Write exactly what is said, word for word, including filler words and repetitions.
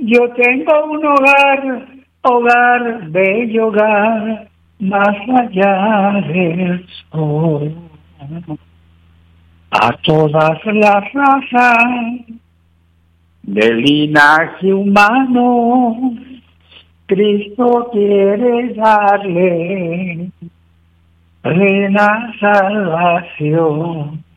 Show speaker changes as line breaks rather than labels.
Yo tengo un hogar, hogar, bello hogar, más allá del sol. A todas las razas del linaje humano, Cristo quiere darle plena salvación.